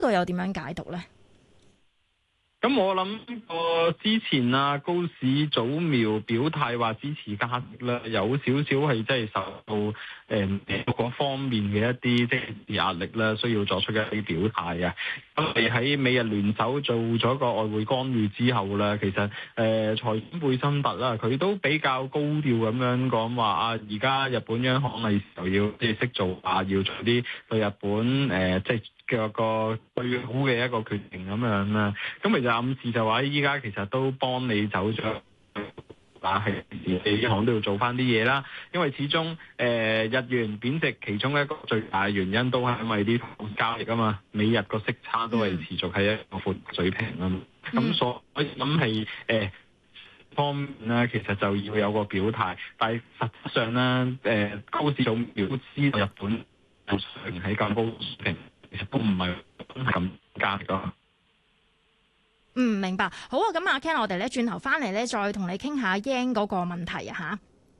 度又點樣解讀咧？ 咁我諗之前高市早苗表態話支持加息啦，有少少係真係受到各方面嘅一啲即係壓力啦，需要作出一啲表態嘅。咁你喺美日聯手做咗個外匯干預之後啦，其實財長貝森特啦，佢都比較高調咁樣講話而家日本央行係時候要即係識做要做啲對日本即係個最好嘅一個決定咁樣啦。咁其實暗示就話依家其實都幫你走咗，係央行都要做翻啲嘢啦。因為始終日元貶值其中一個最大嘅原因都係因為啲交易啊嘛，美日個息差都係持續喺一個闊水平啊嘛。咁所以諗係方面咧，其實就要有個表態，但係實質上咧高市早苗都知道日本水平喺咁高水平，其實都唔係咁加力咯。 明白。好啊，咁阿 Ken， 我哋咧轉頭翻嚟咧，再同你傾下 yen 嗰個問題啊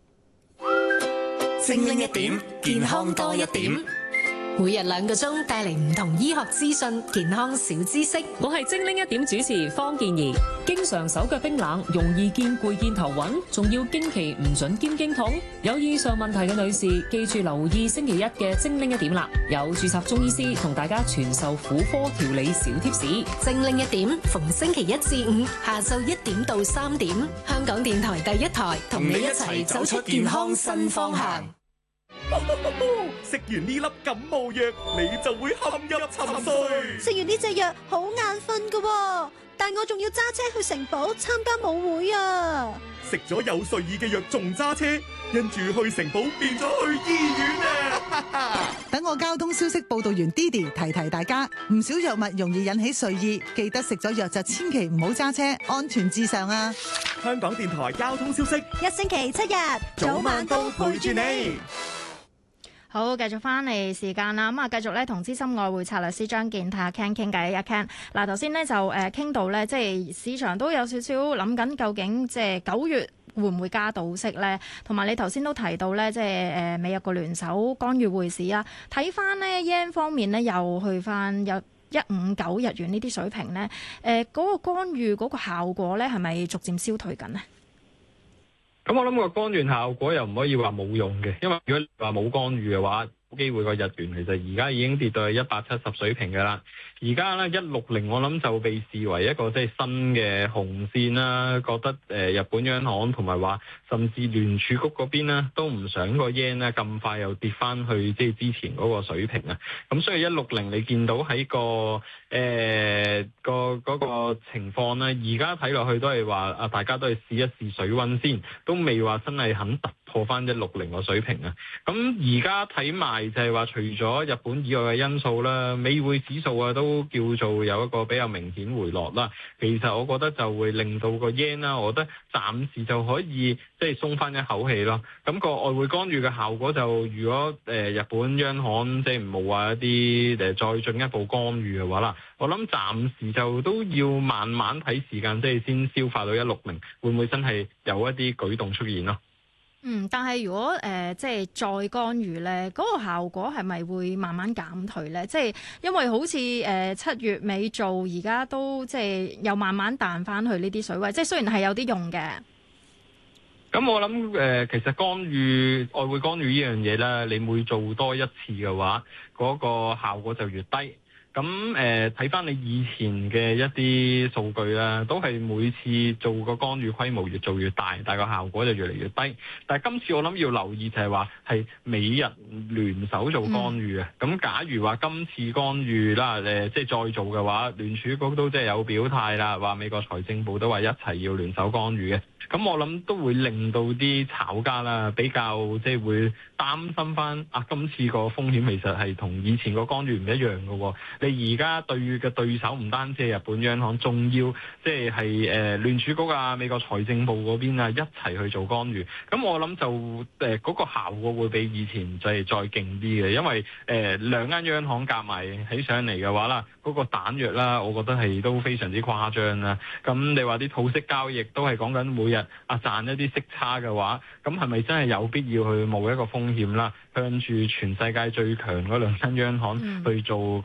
吓。精靈一點，健康多一點。每日2個鐘帶嚟唔同醫學資訊、健康小知識。 我係精靈一點主持方健儀。經常手腳冰冷，容易見攰見頭暈，仲要經期唔準兼經痛。有以上問題嘅女士，記住留意星期一嘅精靈一點啦。有註冊中醫師同大家傳授婦科調理小貼士。 精靈一點，逢星期1至5下晝1點到3點，香港電台第一台同你一齊走出健康新方向。 食完呢粒感冒藥，你就會陷入沉睡。 食完呢隻藥好眼瞓㗎，但我仲要揸車去城堡參加舞會啊！ 食咗有睡意嘅藥仲揸車，跟住去城堡變咗去醫院啊！ 等我交通消息報道員 Didi 提提大家，唔少藥物容易引起睡意，記得食咗藥就千祈唔好揸車，安全至上啊！ 香港電台交通消息， 一星期7日，早晚都陪住你。 好，繼續翻嚟時間啦，咁啊繼續咧同資深外匯策略師張健泰 Ken 傾偈。阿 Ken， 嗱頭先咧就傾到咧，即係市場都有少少諗緊，究竟即係9月會唔會加到息咧？同埋你頭先都提到咧，即係美日個聯手干預匯市啊。睇翻呢 yen 方面咧，又去翻有159日元呢啲水平咧，嗰個干預嗰個效果咧，係咪逐漸消退緊呢？ 咁我諗個干預效果又唔可以話冇用嘅，因為如果你話冇干預嘅話，冇機會個日元其實而家已經跌到去170水平㗎啦。而家咧160我諗就被視為一個即係新嘅紅線啦，覺得日本央行同埋話甚至聯儲局嗰邊呢都唔想個 yen 呢咁快又跌翻去即係之前嗰個水平啊。咁所以160你見到喺個嗰個情況呢，而家睇落去都係話大家都係試一試水溫先，都未話真係肯突破翻160個水平啊。咁而家睇埋就係話，除咗日本以外嘅因素啦，美匯指數都叫做有一個比較明顯回落啦。其實我覺得就會令到個 yen 啦，我覺得暫時就可以即係鬆翻一口氣咯。咁個外匯干預嘅效果就，如果日本央行即係冇話一啲再進一步干預嘅話啦，我諗暫時就都要慢慢睇時間，即係先消化到160，會唔會真係有一啲舉動出現咯？ 但係如果即係再干預咧，嗰個效果係咪會慢慢減退咧？即係因為好似7月尾做，而家都即係又慢慢彈翻去呢啲水位，即係雖然係有啲用嘅。 咁我諗其實外匯干預呢樣嘢咧，你每做多一次嘅話，嗰個效果就越低。咁睇翻你以前嘅一啲數據啦，都係每次做個干預規模越做越大，但係個效果就越嚟越低。但係今次我諗要留意就係話係美日聯手做干預啊。咁假如話今次干預啦，即係再做嘅話，聯儲局都即係有表態啦，話美國財政部都話一齊要聯手干預嘅。咁我諗都會令到啲炒家啦比較即係會擔心翻今次個風險其實係同以前個干預唔一樣嘅喎。你而家對嘅對手唔單止係日本央行，仲要即係聯儲局啊、美國財政部嗰邊啊一齊去做干預。咁我諗就嗰個效果會比以前就係再勁啲嘅，因為兩間央行夾埋起上嚟嘅話啦，嗰個彈藥啦，我覺得係都非常之誇張啦。咁你話啲套息交易都係講緊每日賺一啲息差嘅話，咁係咪真係有必要去冒一個風險啦？向住全世界最強嗰兩間央行去做個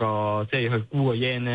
即係去沽個 yen 咧。